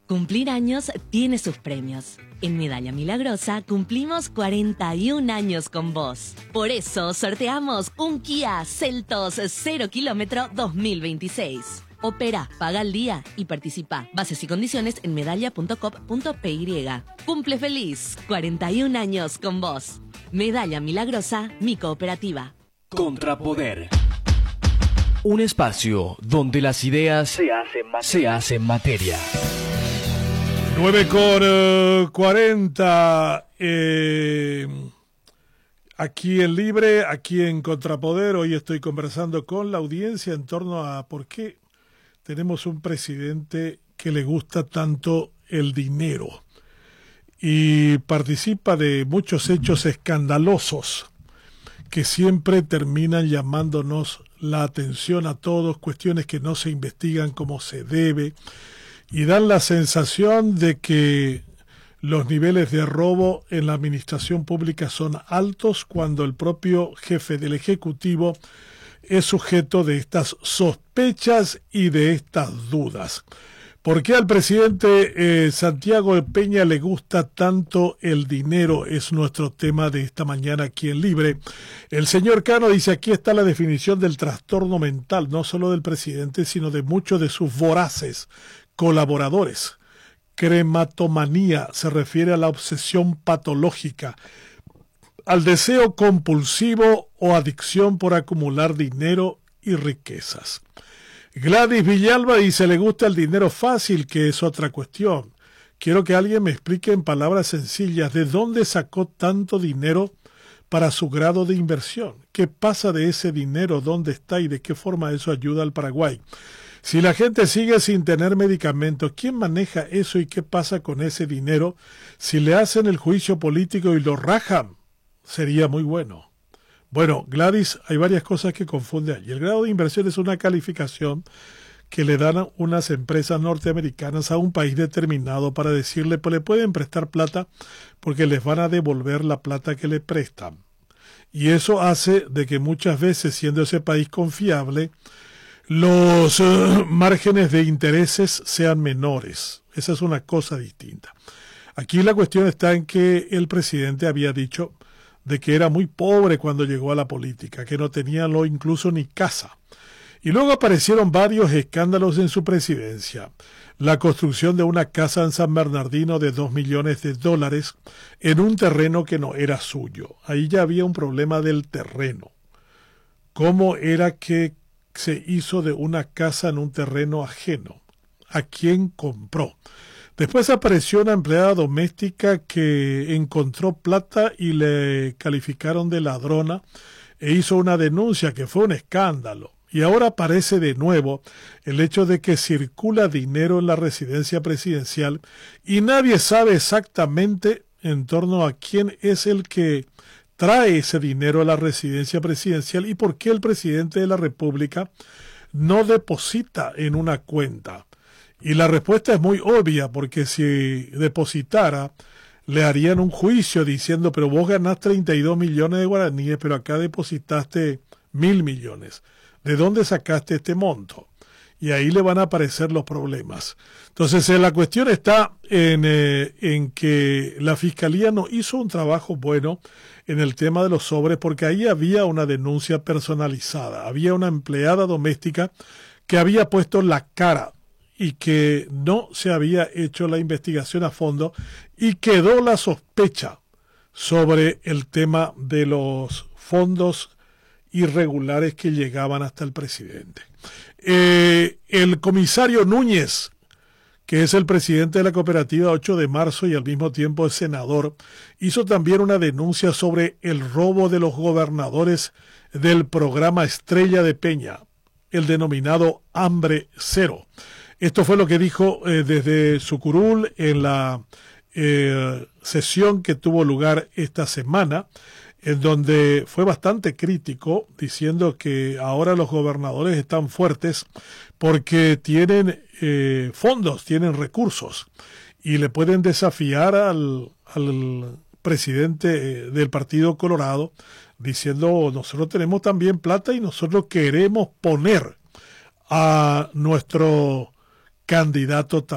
Cumplir años tiene sus premios. En Medalla Milagrosa cumplimos 41 años con vos. Por eso sorteamos un Kia Seltos 0 kilómetro 2026. Opera, paga al día y participa. Bases y condiciones en medalla.coop.py. Cumple feliz, 41 años con vos. Medalla Milagrosa, mi cooperativa. Contrapoder. Un espacio donde las ideas se hacen materia. 9:40 aquí en Libre, aquí en Contrapoder. Hoy estoy conversando con la audiencia en torno a por qué tenemos un presidente que le gusta tanto el dinero y participa de muchos hechos escandalosos que siempre terminan llamándonos la atención a todos, cuestiones que no se investigan como se debe y dan la sensación de que los niveles de robo en la administración pública son altos cuando el propio jefe del Ejecutivo es sujeto de estas sospechas y de estas dudas. ¿Por qué al presidente Santiago Peña le gusta tanto el dinero? Es nuestro tema de esta mañana aquí en Libre. El señor Cano dice, aquí está la definición del trastorno mental, no solo del presidente, sino de muchos de sus voraces colaboradores. Crematomanía se refiere a la obsesión patológica, al deseo compulsivo o adicción por acumular dinero y riquezas. Gladys Villalba dice, le gusta el dinero fácil, que es otra cuestión. Quiero que alguien me explique en palabras sencillas de dónde sacó tanto dinero para su grado de inversión. ¿Qué pasa de ese dinero? ¿Dónde está y de qué forma eso ayuda al Paraguay? Si la gente sigue sin tener medicamentos, ¿quién maneja eso y qué pasa con ese dinero? Si le hacen el juicio político y lo rajan, sería muy bueno. Bueno, Gladys, hay varias cosas que confunde allí. El grado de inversión es una calificación que le dan unas empresas norteamericanas a un país determinado para decirle, pues le pueden prestar plata porque les van a devolver la plata que le prestan. Y eso hace de que muchas veces, siendo ese país confiable, los márgenes de intereses sean menores. Esa es una cosa distinta. Aquí la cuestión está en que el presidente había dicho de que era muy pobre cuando llegó a la política, que no tenía incluso ni casa. Y luego aparecieron varios escándalos en su presidencia. La construcción de una casa en San Bernardino de $2 millones en un terreno que no era suyo. Ahí ya había un problema del terreno. ¿Cómo era que se hizo de una casa en un terreno ajeno? ¿A quién compró? Después apareció una empleada doméstica que encontró plata y le calificaron de ladrona e hizo una denuncia que fue un escándalo. Y ahora aparece de nuevo el hecho de que circula dinero en la residencia presidencial y nadie sabe exactamente en torno a quién es el que trae ese dinero a la residencia presidencial y por qué el presidente de la República no deposita en una cuenta. Y la respuesta es muy obvia, porque si depositara, le harían un juicio diciendo, pero vos ganás 32 millones de guaraníes, pero acá depositaste 1.000 millones. ¿De dónde sacaste este monto? Y ahí le van a aparecer los problemas. Entonces, la cuestión está en que la Fiscalía no hizo un trabajo bueno en el tema de los sobres, porque ahí había una denuncia personalizada. Había una empleada doméstica que había puesto la cara y que no se había hecho la investigación a fondo y quedó la sospecha sobre el tema de los fondos irregulares que llegaban hasta el presidente. El comisario Núñez, que es el presidente de la cooperativa 8 de marzo y al mismo tiempo es senador, hizo también una denuncia sobre el robo de los gobernadores del programa Estrella de Peña, el denominado Hambre Cero. Esto fue lo que dijo desde su curul en la sesión que tuvo lugar esta semana, en donde fue bastante crítico, diciendo que ahora los gobernadores están fuertes porque tienen fondos, tienen recursos, y le pueden desafiar al presidente del Partido Colorado, diciendo, nosotros tenemos también plata y nosotros queremos poner a nuestro candidato